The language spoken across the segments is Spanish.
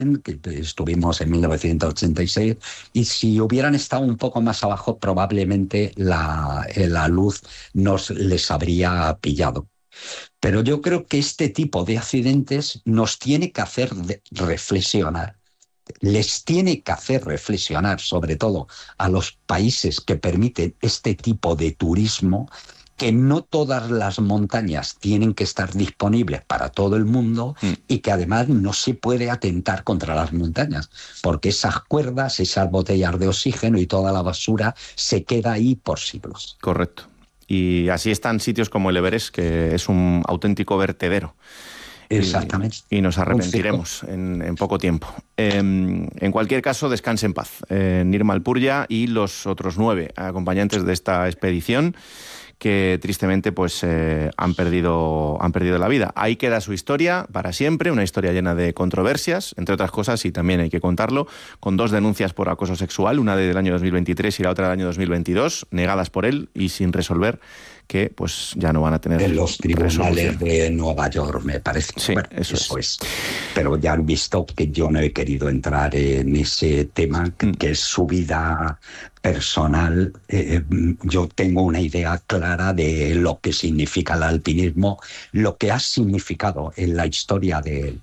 que estuvimos en 1986, y si hubieran estado un poco más abajo, probablemente la luz les habría pillado. Pero yo creo que este tipo de accidentes nos tiene que hacer reflexionar. Les tiene que hacer reflexionar, sobre todo a los países que permiten este tipo de turismo, que no todas las montañas tienen que estar disponibles para todo el mundo y que además no se puede atentar contra las montañas, porque esas cuerdas, esas botellas de oxígeno y toda la basura se queda ahí por siglos. Correcto. Y así están sitios como el Everest, que es un auténtico vertedero. Exactamente. Y nos arrepentiremos en poco tiempo. En cualquier caso, descanse en paz Nirmal Purja y los otros 9 acompañantes de esta expedición, que tristemente pues han perdido la vida. Ahí queda su historia para siempre, una historia llena de controversias, entre otras cosas, y también hay que contarlo, con 2 denuncias por acoso sexual, una del año 2023 y la otra del año 2022, negadas por él y sin resolver, que pues ya no van a tener en los tribunales resolución. de Nueva York, me parece. Sí, bueno, eso es. Pero ya han visto que yo no he querido entrar en ese tema, que es su vida personal. Yo tengo una idea clara de lo que significa el alpinismo, lo que ha significado en la historia de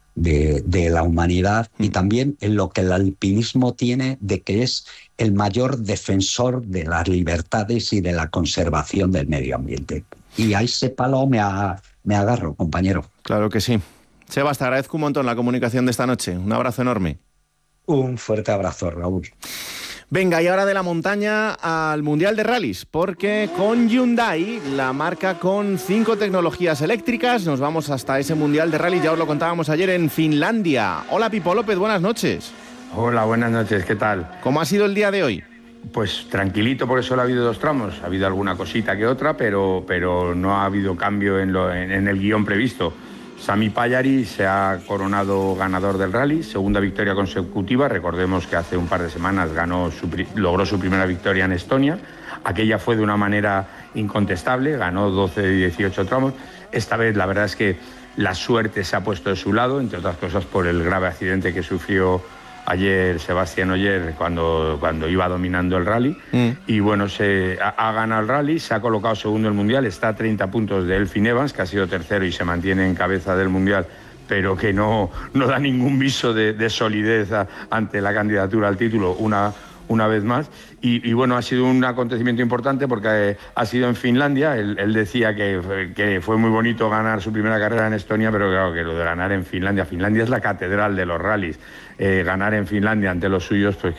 la humanidad, y también en lo que el alpinismo tiene de que es el mayor defensor de las libertades y de la conservación del medio ambiente. Y a ese palo me agarro, compañero. Claro que sí. Sebas, te agradezco un montón la comunicación de esta noche. Un abrazo enorme. Un fuerte abrazo, Raúl. Venga, y ahora de la montaña al Mundial de Rallys, porque con Hyundai, la marca con 5 tecnologías eléctricas, nos vamos hasta ese Mundial de Rallys, ya os lo contábamos ayer, en Finlandia. Hola, Pipo López, buenas noches. Hola, buenas noches, ¿qué tal? ¿Cómo ha sido el día de hoy? Pues tranquilito, porque solo ha habido 2 tramos. Ha habido alguna cosita que otra, pero no ha habido cambio en el guión previsto. Sami Pajari se ha coronado ganador del rally, segunda victoria consecutiva. Recordemos que hace un par de semanas logró su primera victoria en Estonia. Aquella fue de una manera incontestable, ganó 12 de 18 tramos. Esta vez la verdad es que la suerte se ha puesto de su lado, entre otras cosas por el grave accidente que sufrió ayer Sebastián Ogier cuando iba dominando el rally. Y bueno, ha ganado el rally, se ha colocado segundo en el Mundial, está a 30 puntos de Elfyn Evans, que ha sido tercero y se mantiene en cabeza del Mundial, pero que no da ningún viso de solidez ante la candidatura al título una vez más. Y bueno, ha sido un acontecimiento importante porque ha sido en Finlandia. Él decía que fue muy bonito ganar su primera carrera en Estonia, pero claro, que lo de ganar en Finlandia es la catedral de los rallies. Ganar en Finlandia ante los suyos, pues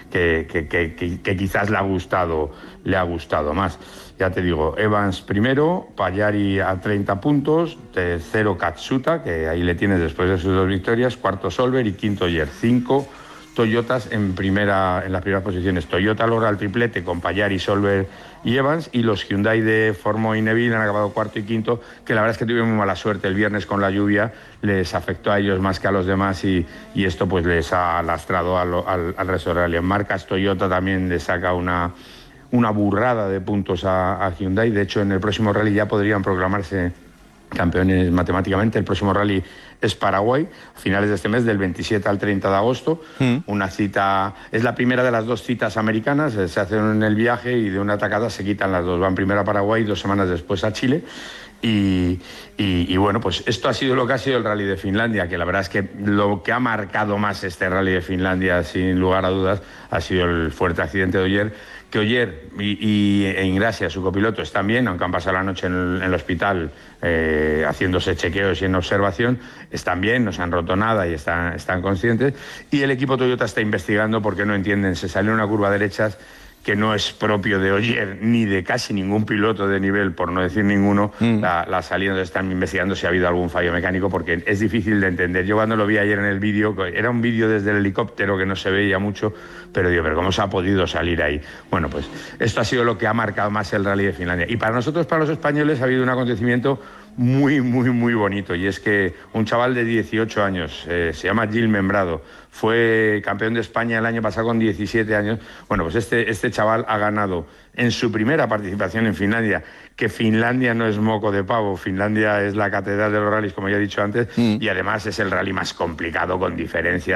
que quizás le ha gustado más. Ya te digo, Evans primero, Pajari a 30 puntos, tercero Katsuta, que ahí le tienes después de sus 2 victorias, cuarto Solberg y quinto Ogier. 5 Toyotas en las primeras posiciones. Toyota logra el triplete con Pajari, Solberg y Evans, y los Hyundai de Formo y Neville han acabado cuarto y quinto, que la verdad es que tuvieron muy mala suerte el viernes con la lluvia, les afectó a ellos más que a los demás, y esto pues les ha lastrado al resto del rally. En marcas, Toyota también le saca una burrada de puntos a Hyundai. De hecho, en el próximo rally ya podrían proclamarse campeones matemáticamente. El próximo rally es Paraguay, a finales de este mes, del 27 al 30 de agosto. Una cita, es la primera de las 2 citas americanas, se hacen en el viaje y de una tacada se quitan las 2. Van primero a Paraguay, 2 semanas después a Chile. Y bueno, pues esto ha sido lo que ha sido el Rally de Finlandia, que la verdad es que lo que ha marcado más este Rally de Finlandia, sin lugar a dudas, ha sido el fuerte accidente de Ogier, que Ogier e Ingrassia, su copiloto, están bien, aunque han pasado la noche en el hospital haciéndose chequeos y en observación, están bien, no se han roto nada y están conscientes. Y el equipo Toyota está investigando porque no entienden, se salió una curva de derechas que no es propio de Ogier ni de casi ningún piloto de nivel, por no decir ninguno. La salida, están investigando si ha habido algún fallo mecánico, porque es difícil de entender. Yo cuando lo vi ayer en el vídeo, era un vídeo desde el helicóptero que no se veía mucho, pero digo, ¿pero cómo se ha podido salir ahí? Bueno, pues esto ha sido lo que ha marcado más el Rally de Finlandia. Y para nosotros, para los españoles, ha habido un acontecimiento muy, muy, muy bonito, y es que un chaval de 18 años, se llama Gil Membrado, fue campeón de España el año pasado con 17 años. Bueno, pues este chaval ha ganado en su primera participación en Finlandia, que Finlandia no es moco de pavo, Finlandia es la catedral de los rallies, como ya he dicho antes, y además es el rally más complicado, con diferencia